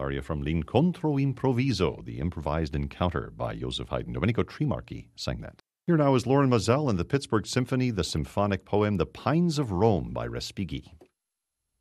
aria from L'Incontro Improviso, the improvised encounter by Joseph Haydn. Domenico Trimarchi sang that. Here now is Loren Maazel and the Pittsburgh Symphony, the symphonic poem The Pines of Rome by Respighi.